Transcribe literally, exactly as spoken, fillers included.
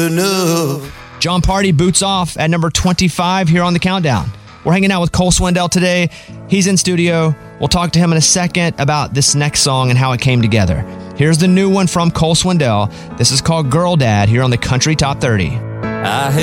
enough. John Party boots off at number twenty-five here on the countdown. We're hanging out with Cole Swindell today. He's in studio. We'll talk to him in a second about this next song and how it came together. Here's the new one from Cole Swindell. This is called Girl Dad here on the Country Top thirty. I